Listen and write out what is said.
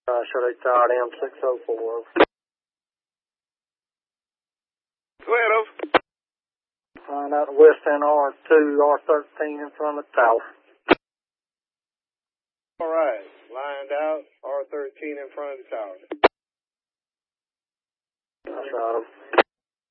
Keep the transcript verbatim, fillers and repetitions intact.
Uh, should I start M six oh four? Go ahead, over. Find out the west end R two, R thirteen in front of the tower. All right. Lined out, R thirteen in front of the tower. I shot him.